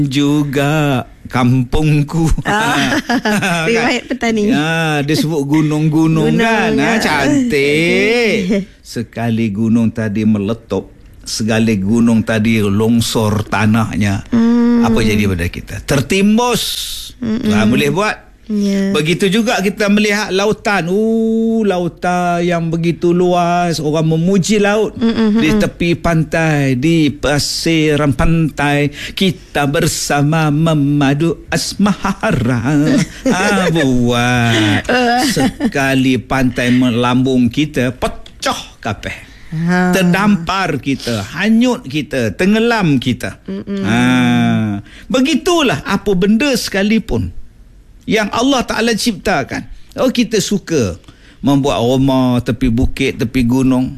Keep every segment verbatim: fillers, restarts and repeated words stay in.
juga kampungku. Ah, riwayat petani. Ya, dia sebut gunung-gunung kan. Ha, cantik. Sekali gunung tadi meletup, segala gunung tadi longsor tanahnya. Hmm. Apa jadi pada kita? Tertimbus. Ha, boleh buat. Yeah. Begitu juga kita melihat lautan. Uh, lautan yang begitu luas. Orang memuji laut. Mm-hmm. Di tepi pantai, di pasiran pantai, kita bersama memadu asmara. Ah, buat sekali pantai melambung kita, pecah kapeh. Ha. Terdampar kita, hanyut kita, tenggelam kita. Ha. Begitulah apa benda sekalipun yang Allah Ta'ala ciptakan. Oh, kita suka membuat rumah tepi bukit, tepi gunung.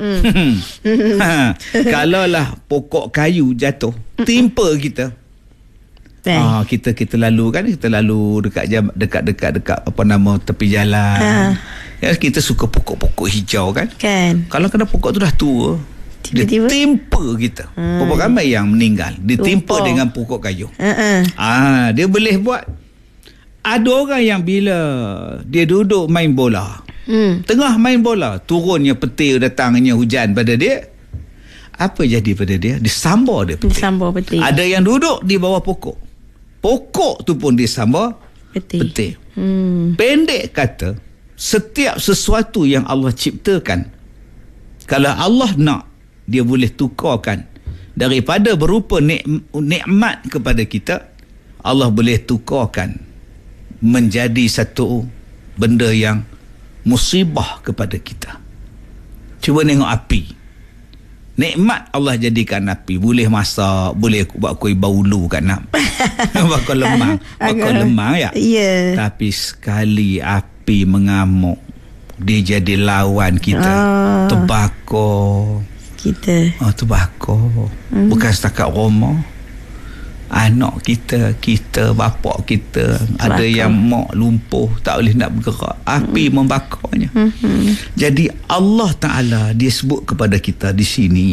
Ha. Kalaulah pokok kayu jatuh, timpa kita. Ah, kita kita lalu kan, kita lalu dekat jam, dekat dekat dekat apa nama tepi jalan. Ha. Ya, kita suka pokok-pokok hijau kan? Kan. Kalau kena pokok tu dah tua, tiba-tiba dia timpa kita. Hmm. Pokok ramai yang meninggal ditimpa Tumpah. dengan pokok kayu. Uh-uh. Ah, dia boleh buat. Ada orang yang bila dia duduk main bola, hmm. tengah main bola, turunnya petir, datangnya hujan pada dia, apa jadi pada dia? Disambar dia petir. Disambar petir. Ada yang duduk di bawah pokok, pokok tu pun disambar petir, petir. Hmm. Pendek kata, setiap sesuatu yang Allah ciptakan, kalau Allah nak, dia boleh tukarkan daripada berupa nik- nikmat kepada kita, Allah boleh tukarkan menjadi satu benda yang musibah kepada kita. Cuba tengok api. Nikmat Allah jadikan api. Boleh masak, boleh buat kuih baulu kan nak. Bakar lemang. Bakar lemang ya. Yeah. Tapi sekali api mengamuk, dia jadi lawan kita. Oh. Terbakar kita. Oh, terbakar. Mm. Bukan setakat rumah, anak kita, kita, bapak kita, bakar. Ada yang mak lumpuh, tak boleh nak bergerak, api hmm. membakarnya. Hmm. Jadi Allah Ta'ala dia sebut kepada kita di sini,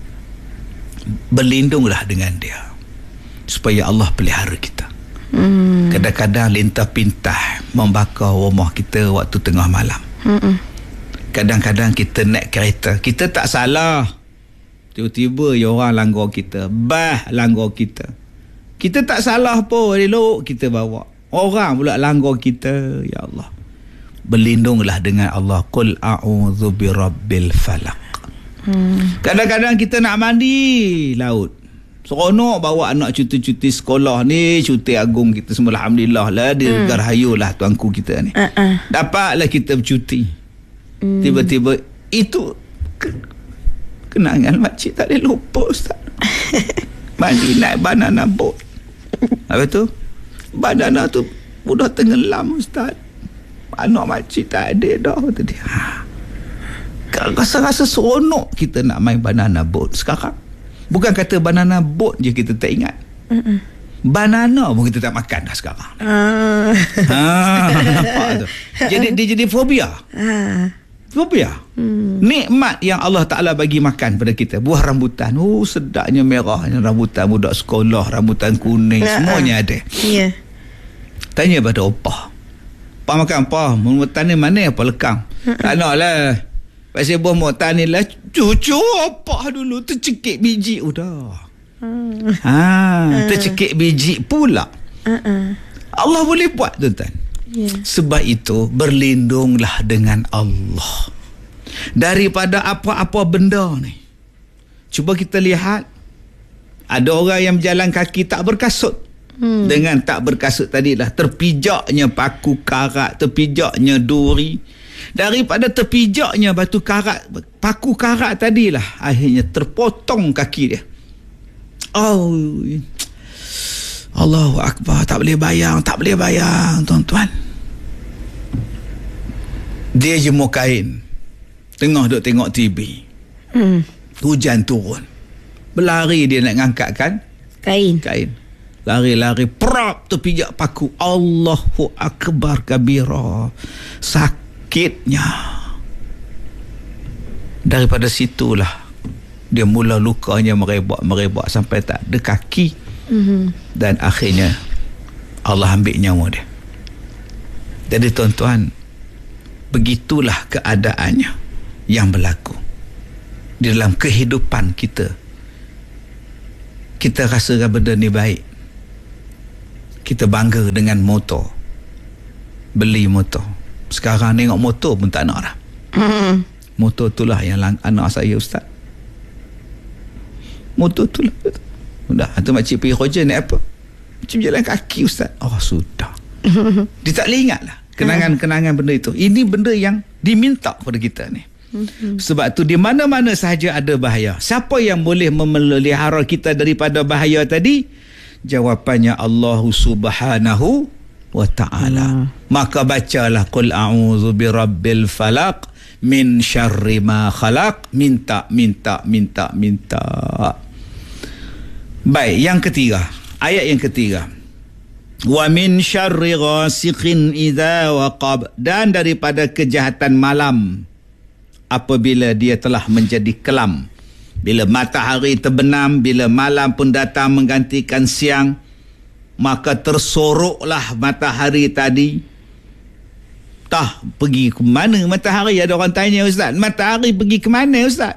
berlindunglah dengan dia supaya Allah pelihara kita. Hmm. Kadang-kadang lintah pintah membakar rumah kita waktu tengah malam. Hmm. Kadang-kadang kita naik kereta, kita tak salah, tiba-tiba ya orang langgar kita, bah langgar kita. Kita tak salah pun, elok kita bawa. Orang pula langgar kita. Ya Allah, berlindunglah dengan Allah. Qul a'udzu birabbil falaq. Hmm. Kadang-kadang kita nak mandi laut, seronok bawa anak cuti-cuti sekolah ni, cuti agung kita semua, alhamdulillah lah, dia hmm. Rahayu lah tuanku kita ni. Uh-uh. Dapatlah kita bercuti. Hmm. Tiba-tiba itu kenangan makcik tak boleh lupa, Ustaz. Mandi naik banana boat. Apa tu? Banana tu sudah tenggelam, Ustaz. Anak makcik tak ada dah. Tadi. Ha. Rasa-rasa seronok kita nak main banana boat sekarang. Bukan kata banana boat je kita tak ingat. Mm-mm. Banana pun kita tak makan dah sekarang. Uh. Ha, nampak tu. Jadi dia jadi fobia. Uh. Fobia. Hmm. Nikmat yang Allah Ta'ala bagi makan pada kita. Buah rambutan. Oh, sedapnya merahnya rambutan budak sekolah, rambutan kuning, uh-uh. semuanya ada. Yeah. Tanya pada opah, "Pak makan apa? Rambutan ni mana apa lekang?" Uh-uh. "Tak nak lah. Pasal buah rambutan ni lah." Cucu opah dulu tercekik biji udah. Uh. Ha, uh. tercekik biji pula. Uh-uh. Allah boleh buat, tuan-tuan. Yeah. Sebab itu berlindunglah dengan Allah daripada apa-apa benda ni. Cuba kita lihat, ada orang yang berjalan kaki tak berkasut. hmm. Dengan tak berkasut tadilah terpijaknya paku karat, terpijaknya duri. Daripada terpijaknya batu karat, paku karat tadilah akhirnya terpotong kaki dia. Oh, Allahu Akbar. Tak boleh bayang, tak boleh bayang, tuan-tuan. Dia jemur kain, tengah duk tengok T V. Hmm. Hujan turun. Berlari dia nak ngangkatkan kain. Kain. Lari-lari, prap terpijak paku. Allahu Akbar kabira. Sakitnya. Daripada situlah dia mula lukanya merebak-merebak sampai tak ada kaki. Mm-hmm. Dan akhirnya Allah ambil nyawa dia. Jadi tuan-tuan, begitulah keadaannya yang berlaku di dalam kehidupan kita. Kita rasakan benda ni baik, kita bangga dengan motor, beli motor. Sekarang tengok motor pun tak nak dah. Mm. Motor itulah yang lang- anak saya ustaz. Motor itulah. Dah, tu makcik pergi kerja naik apa? Macam jalan kaki ustaz. Oh sudah. Dia tak boleh ingat lah kenangan-kenangan benda itu. Ini benda yang diminta kepada kita ni. Mm-hmm. Sebab tu di mana-mana sahaja ada bahaya. Siapa yang boleh memelihara kita daripada bahaya tadi? Jawapannya Allah Subhanahu wa ta'ala. Mm. Maka bacalah qul a'udzu birabbil falaq min syarri ma khalaq. Minta, minta, minta, minta. Baik, yang ketiga, ayat yang ketiga. Wa min syarri ghasiqin idza waqab, dan daripada kejahatan malam apabila dia telah menjadi kelam. Bila matahari terbenam, bila malam pun datang menggantikan siang, maka tersoroklah matahari tadi. Tah, pergi ke mana matahari? Ada orang tanya, ustaz, matahari pergi ke mana ustaz?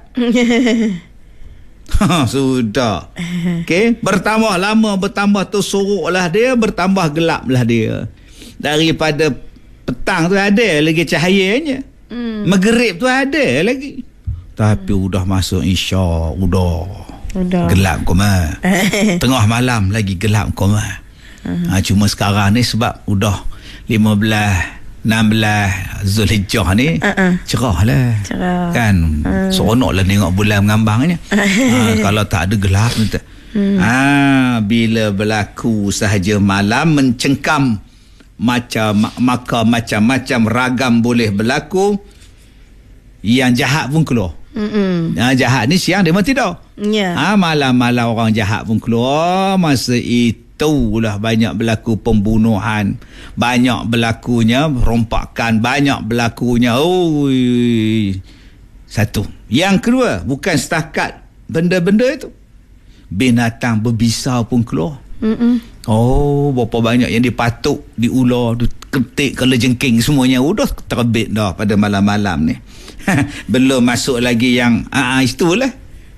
Ha, sudah. Okey, bertambah lama bertambah tersoroklah dia, bertambah gelaplah dia. Daripada petang tu ada lagi cahayanya. Hmm. Maghrib tu ada lagi. Tapi hmm. udah masuk isyak, udah. Udah. Gelap koma. Tengah malam lagi gelap koma. Uh-huh. Ha, cuma sekarang ni sebab udah lima belas enam belas Zulhijjah ni uh-uh. cerah lah, cerah. Kan uh. seronok lah tengok bulan mengambangnya. Ha, kalau tak ada gelap ni tak. Hmm. Ha, bila berlaku sahaja malam mencengkam, macam maka macam-macam ragam boleh berlaku. Yang jahat pun keluar. Ha, jahat ni siang dia memang tidur. Yeah. Ha, malam-malam orang jahat pun keluar. Masa itu itulah banyak berlaku pembunuhan, banyak berlakunya rompakan, banyak berlakunya oi. Satu. Yang kedua, bukan setakat benda-benda itu, binatang berbisa pun keluar. Mm-mm. Oh, berapa banyak yang dipatuk, diular, diketik, kelejengking, semuanya udah terbit dah pada malam-malam ni. Belum masuk lagi yang ah itulah.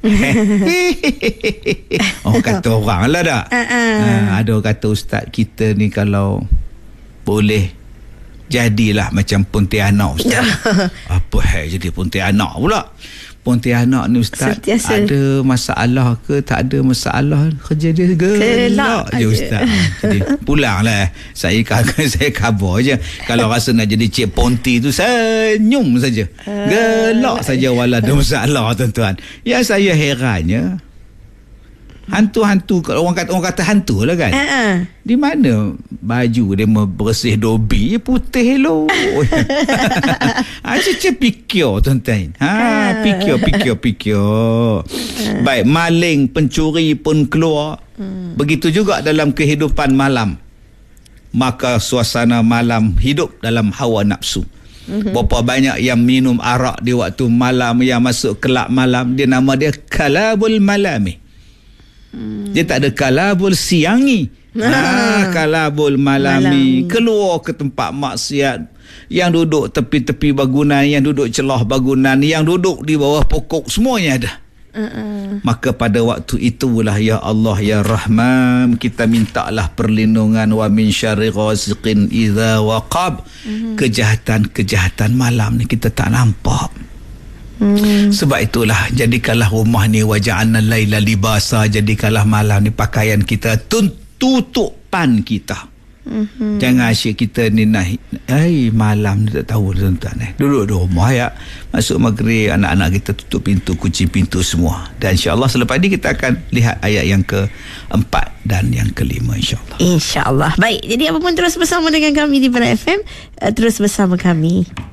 Oh, kata orang lah tak. Uh-uh. Ha, ada orang kata, ustaz, kita ni kalau boleh jadilah macam Pontianak ustaz. Apa hal jadi Pontianak pula? Pontianak ni ustaz, sentiasa ada masalah ke tak ada masalah, kerja dia gelak je ustaz. Jadi pulanglah saya kagak saya khabar je. Kalau rasa nak jadi Cik Ponti tu senyum saja, gelak saja wala ada masalah tuan-tuan. Yang saya herannya, hantu-hantu, orang kata orang kata hantu lah kan. Uh-uh. Di mana baju dia bersih dobi putih lo. Ha, cecep pikir tuan-tuan. Ha, pikir pikir pikir. Uh. Baik, maling, pencuri pun keluar. Hmm. Begitu juga dalam kehidupan malam. Maka suasana malam hidup dalam hawa nafsu. Mm-hmm. Berapa banyak yang minum arak di waktu malam, yang masuk kelab malam, dia nama dia kalabul malami. Hmm. Dia tak ada kalabul siangi. Ha, kalabul malami, malami, keluar ke tempat maksiat, yang duduk tepi-tepi bangunan, yang duduk celah bangunan, yang duduk di bawah pokok, semuanya ada. Uh-uh. Maka pada waktu itulah ya Allah ya Rahman, kita mintalah perlindungan wa min syarri ghasiqin idza waqab. Uh-huh. Kejahatan-kejahatan malam ni kita tak nampak. Hmm. Sebab itulah jadikanlah rumah ni waja'alna laila libasa, jadikanlah malam ni pakaian kita, tutupan kita. Mm-hmm. Jangan asyik kita ni nak ai malam ni tak tahu tuan-tuan eh. Duduk di rumah ya, masuk maghrib anak-anak kita tutup pintu, kunci pintu semua. Dan insya-Allah selepas ini kita akan lihat ayat yang keempat dan yang kelima insya-Allah. Insya-Allah. Baik, jadi apapun terus bersama dengan kami di Bara F M, terus bersama kami.